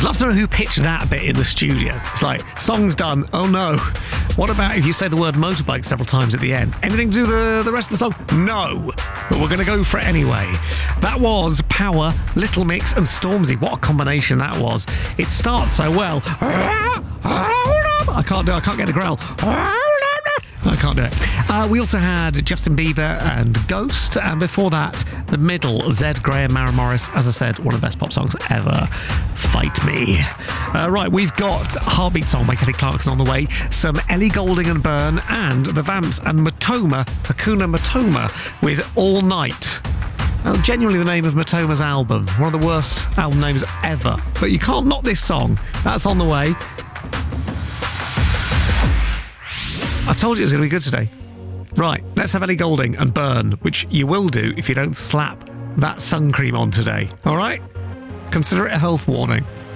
I'd love to know who pitched that bit in the studio. It's like, song's done. Oh no. What about if you say the word motorbike several times at the end? Anything to do with the rest of the song? No. But we're going to go for it anyway. That was Power, Little Mix and Stormzy. What a combination that was. It starts so well. I can't get a growl. I can't do it. We also had Justin Bieber and Ghost, and before that, the middle, Zed, Graham, Maren Morris. As I said, one of the best pop songs ever. Fight Me. Right, we've got Heartbeat Song by Kelly Clarkson on the way, some Ellie Goulding and Byrne, and the Vamps and Matoma, Hakuna Matoma, with All Night. Genuinely the name of Matoma's album. One of the worst album names ever. But you can't knock this song. That's on the way. I told you it was going to be good today. Right, let's have Ellie Goulding and Byrne, which you will do if you don't slap that sun cream on today. All right? Consider it a health warning.